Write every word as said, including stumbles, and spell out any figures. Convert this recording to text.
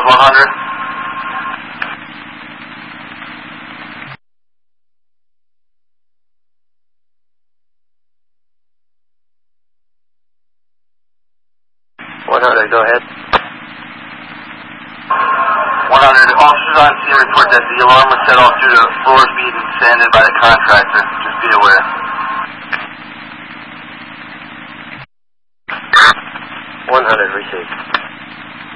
above one hundred. one hundred, go ahead. one hundred, officers on scene report that the alarm was set off due to floors being sanded by the contractor. Just be aware.